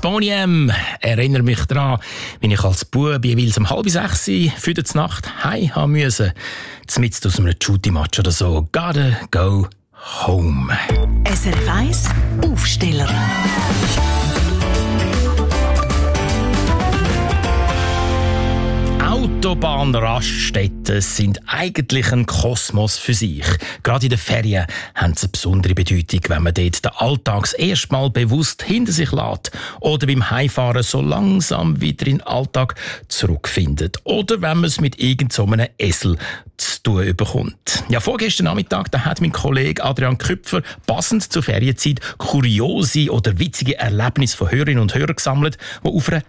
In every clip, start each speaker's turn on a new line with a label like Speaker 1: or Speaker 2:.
Speaker 1: Boniem. Erinnere mich daran, wenn ich als Bub jeweils um 5:30 für die Nacht heim haben musste. Zumindest aus einem Shooty-Match oder so. Gotta go home.
Speaker 2: SRF 1 Aufsteller.
Speaker 1: Autobahnraststätten sind eigentlich ein Kosmos für sich. Gerade in den Ferien haben sie eine besondere Bedeutung, wenn man dort den Alltag erstmal bewusst hinter sich lässt oder beim Heimfahren so langsam wieder in den Alltag zurückfindet oder wenn man es mit irgendeinem Esel zu tun bekommt. Ja, vorgestern Nachmittag da hat mein Kollege Adrian Küpfer passend zur Ferienzeit kuriose oder witzige Erlebnisse von Hörerinnen und Hörern gesammelt, die auf einer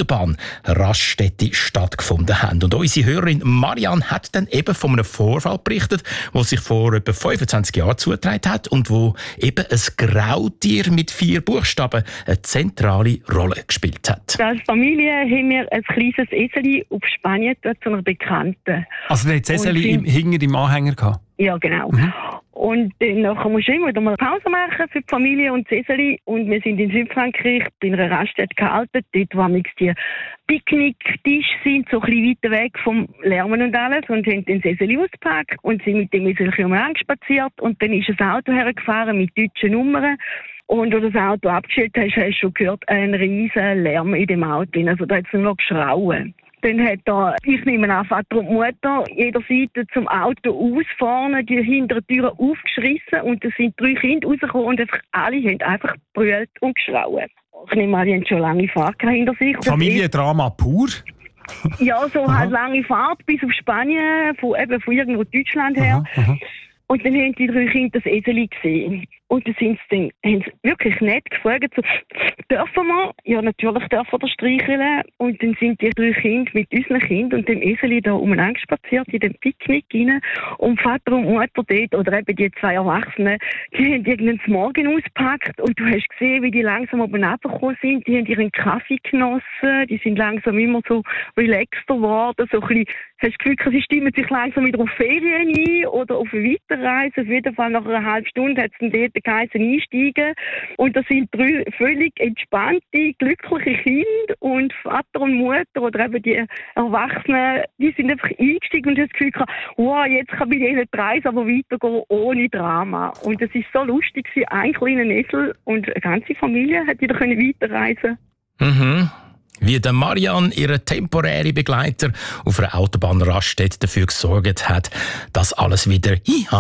Speaker 1: Autobahnraststätte stattgefunden haben. Und unsere Hörerin Marianne hat dann eben von einem Vorfall berichtet, der sich vor etwa 25 Jahren zugetragen hat und wo eben ein Grautier mit 4 Buchstaben eine zentrale Rolle gespielt hat.
Speaker 3: Als Familie haben wir ein kleines Eseli auf Spanien dort zu einer Bekannten.
Speaker 4: Also, der hat das Eseli hinter im Anhänger gehabt?
Speaker 3: Ja, genau. Und nachher musst du immer wieder mal Pause machen für die Familie und das Eseli. Und wir sind in Südfrankreich bei einer Raststätte gehalten, dort wo die Picknicktische sind, so ein bisschen weiter weg vom Lärmen und alles. Und haben dann das Eseli ausgepackt und sind mit dem Eseli umeinander spaziert. Und dann ist ein Auto hergefahren mit deutschen Nummern. Und als du das Auto abgestellt hast, hast du schon gehört, einen riesen Lärm in dem Auto. Also da hat es nur noch geschrauen. Dann hat da, ich nehme an, Vater und Mutter jeder Seite zum Auto aus, vorne die hinteren Türen aufgeschrissen und da sind 3 Kinder rausgekommen und alle haben einfach gebrüllt und geschrauen. Ich nehme an, die haben schon lange Fahrt hinter sich.
Speaker 4: Familiendrama pur?
Speaker 3: Ja, so halt lange Fahrt bis auf Spanien, von irgendwo Deutschland her. Und dann haben die 3 Kinder das Eseli gesehen. Und dann haben sie wirklich nett gefragt, so, dürfen wir? Ja, natürlich dürfen wir das streicheln. Und dann sind die 3 Kinder mit unseren Kindern und dem Eseli da umeinander spaziert in den Picknick rein. Und Vater und Mutter dort, oder eben die 2 Erwachsenen, die haben irgendeinen Morgen ausgepackt. Und du hast gesehen, wie die langsam oben runtergekommen sind. Die haben ihren Kaffee genossen. Die sind langsam immer so relaxter geworden. So ein bisschen, hast du das Gefühl, sie stimmen sich langsam wieder auf Ferien ein oder auf eine Weiterreise. Auf jeden Fall nach einer halben Stunde hat es dann dort geheißen einsteigen. Und das sind 3 völlig entspannte, glückliche Kinder und Vater und Mutter oder eben die Erwachsenen, die sind einfach eingestiegen und haben das Gefühl gehabt, wow, jetzt kann bei denen die Reise aber weitergehen ohne Drama. Und es ist so lustig, ein kleiner Esel und eine ganze Familie hat wieder weiterreisen können.
Speaker 1: Wie der Marianne, ihre temporäre Begleiter, auf einer Autobahnraststätte dafür gesorgt hat, dass alles wieder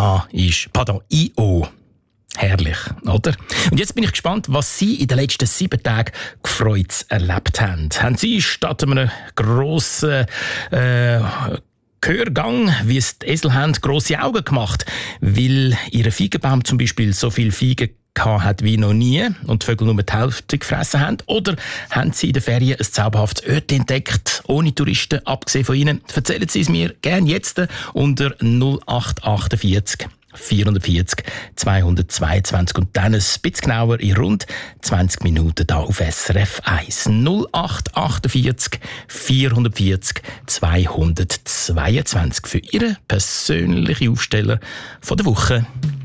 Speaker 1: IO. Herrlich, oder? Und jetzt bin ich gespannt, was Sie in den letzten 7 Tagen gefreut erlebt haben. Haben Sie statt einem grossen Gehörgang, wie es die Esel haben, grosse Augen gemacht, weil Ihr Feigenbaum zum Beispiel so viel Feigen hat wie noch nie und die Vögel nur die Hälfte gefressen haben? Oder haben Sie in den Ferien ein zauberhaftes Ort entdeckt, ohne Touristen, abgesehen von Ihnen? Erzählen Sie es mir gerne jetzt unter 0848 440 222 und dann ein bisschen genauer in rund 20 Minuten hier auf SRF 1. 0848 440 222 für Ihren persönlichen Aufsteller von der Woche.